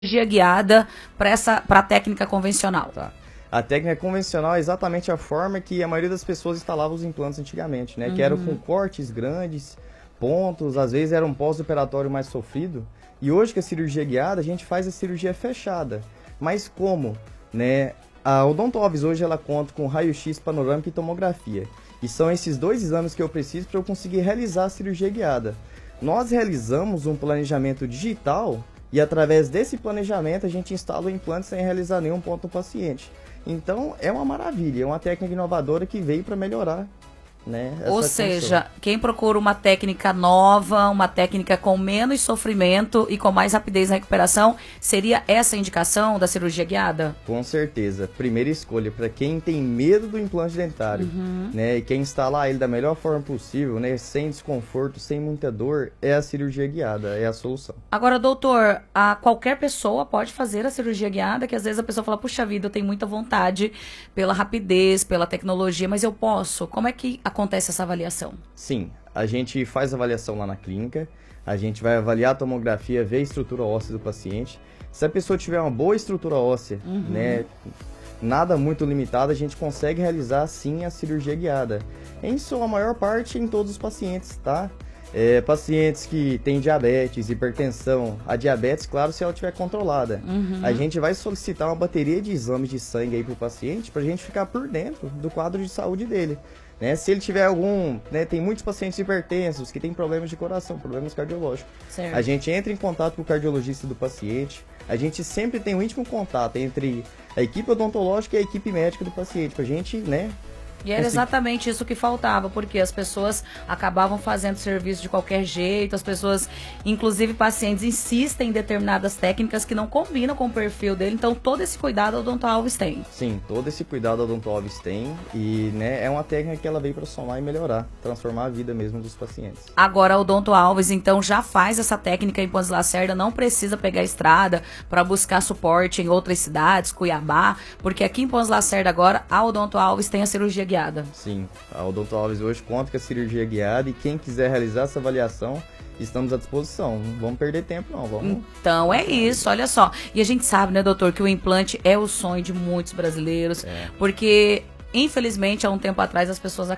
cirurgia guiada para a técnica convencional? Tá. A técnica convencional é exatamente a forma que a maioria das pessoas instalava os implantes antigamente, né? Que eram com cortes grandes, pontos, às vezes era um pós-operatório mais sofrido. E hoje, com a cirurgia guiada, a gente faz a cirurgia fechada. Mas como, né? A Odonto Alves hoje ela conta com raio-x panorâmica e tomografia. E são esses dois exames que eu preciso para eu conseguir realizar a cirurgia guiada. Nós realizamos um planejamento digital e através desse planejamento a gente instala o implante sem realizar nenhum ponto no paciente. Então é uma maravilha, é uma técnica inovadora que veio para melhorar, né? Ou seja, quem procura uma técnica nova, uma técnica com menos sofrimento e com mais rapidez na recuperação, seria essa a indicação da cirurgia guiada? Com certeza. Primeira escolha para quem tem medo do implante dentário, né, e quer instalar ele da melhor forma possível, né, sem desconforto, sem muita dor, é a cirurgia guiada, é a solução. Agora, doutor, qualquer pessoa pode fazer a cirurgia guiada, que às vezes a pessoa fala, puxa vida, eu tenho muita vontade pela rapidez, pela tecnologia, mas eu posso? Como é que acontece essa avaliação? Sim, a gente faz avaliação lá na clínica, a gente vai avaliar a tomografia, ver a estrutura óssea do paciente. Se a pessoa tiver uma boa estrutura óssea, né, nada muito limitado, a gente consegue realizar sim a cirurgia guiada. Em sua maior parte, em todos os pacientes, tá? Pacientes que têm diabetes, hipertensão, a diabetes, claro, se ela estiver controlada. A gente vai solicitar uma bateria de exames de sangue aí para o paciente, para a gente ficar por dentro do quadro de saúde dele. Né? Se ele tiver algum, né, tem muitos pacientes hipertensos que têm problemas de coração, problemas cardiológicos. Certo. A gente entra em contato com o cardiologista do paciente, a gente sempre tem um íntimo contato entre a equipe odontológica e a equipe médica do paciente, pra gente, né? E era exatamente isso que faltava, porque as pessoas acabavam fazendo serviço de qualquer jeito, as pessoas, inclusive pacientes, insistem em determinadas técnicas que não combinam com o perfil dele, então todo esse cuidado a Odonto Alves tem. Sim, todo esse cuidado a Odonto Alves tem e, né, é uma técnica que ela veio para somar e melhorar, transformar a vida mesmo dos pacientes. Agora a Odonto Alves, então, já faz essa técnica em Pontes Lacerda, não precisa pegar a estrada para buscar suporte em outras cidades, Cuiabá, porque aqui em Pontes Lacerda agora, a Odonto Alves tem a cirurgia guiada. Sim, a Odonto Alves hoje conta com a cirurgia guiada e quem quiser realizar essa avaliação, estamos à disposição. Não vamos perder tempo não, vamos. Então é isso, olha só. E a gente sabe, né, doutor, que o implante é o sonho de muitos brasileiros, porque infelizmente há um tempo atrás as pessoas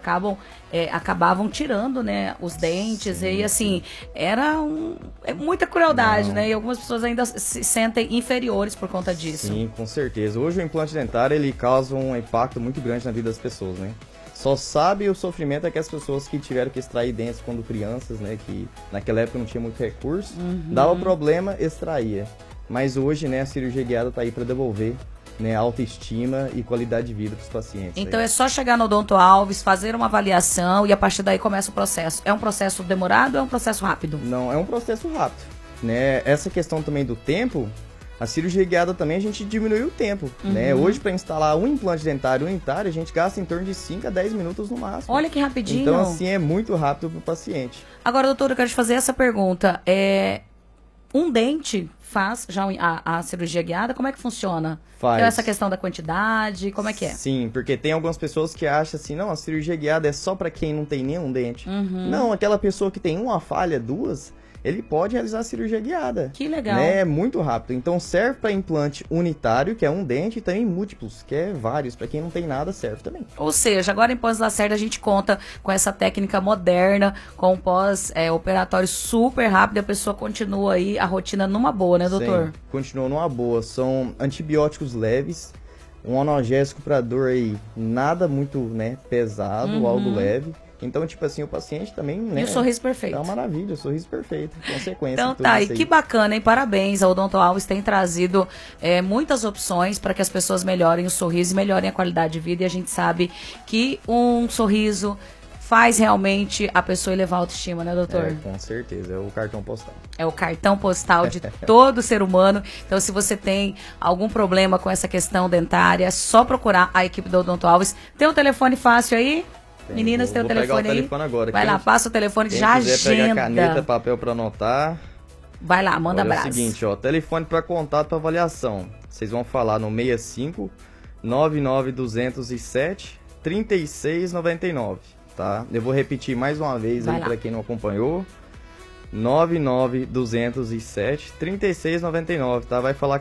acabavam tirando, né, os dentes. Sim, e assim, era muita crueldade, né, e algumas pessoas ainda se sentem inferiores por conta disso. Sim, com certeza. Hoje o implante dentário ele causa um impacto muito grande na vida das pessoas, né. Só sabe o sofrimento que as pessoas que tiveram que extrair dentes quando crianças, né, que naquela época não tinha muito recurso, dava problema, extraía. Mas hoje, né, a cirurgia guiada tá aí para devolver, né, autoestima e qualidade de vida para os pacientes. Então é só chegar no Odonto Alves, fazer uma avaliação e a partir daí começa o processo. É um processo demorado ou é um processo rápido? Não, é um processo rápido, né? Essa questão também do tempo, a cirurgia guiada também a gente diminuiu o tempo, né? Hoje para instalar um implante dentário unitário, a gente gasta em torno de 5 a 10 minutos no máximo. Olha que rapidinho. Então assim é muito rápido para o paciente. Agora, doutor, eu quero te fazer essa pergunta. Um dente faz já a cirurgia guiada? Como é que funciona? Faz. Então, essa questão da quantidade, como é que é? Sim, porque tem algumas pessoas que acham assim, não, a cirurgia guiada é só para quem não tem nenhum dente. Não, aquela pessoa que tem uma falha, duas, ele pode realizar a cirurgia guiada. Que legal. Né? É muito rápido. Então serve para implante unitário, que é um dente, e também múltiplos, que é vários. Para quem não tem nada, serve também. Ou seja, agora em Pontes Lacerda a gente conta com essa técnica moderna, com um pós-operatório super rápido, e a pessoa continua aí a rotina numa boa, né, doutor? Sim, continua numa boa. São antibióticos leves, um analgésico para dor aí, nada muito, né, pesado, algo leve. Então, tipo assim, o paciente também, né? E o sorriso perfeito. É uma maravilha, o sorriso perfeito, consequência. Então tá, e que bacana, hein? Parabéns, a Odonto Alves tem trazido muitas opções para que as pessoas melhorem o sorriso e melhorem a qualidade de vida. E a gente sabe que um sorriso faz realmente a pessoa elevar a autoestima, né, doutor? Com certeza, é o cartão postal. É o cartão postal de todo ser humano. Então, se você tem algum problema com essa questão dentária, é só procurar a equipe da Odonto Alves. Tem um telefone fácil aí? Meninas, tem o telefone aí? Telefone agora. Vai lá, passa o telefone que já agenda. Se quiser pegar caneta, papel para anotar. Vai lá, manda abraço. É o seguinte, ó, telefone para contato para avaliação. Vocês vão falar no 65 99207 3699, tá? Eu vou repetir mais uma vez aí para quem não acompanhou. 99207 3699, tá? Vai falar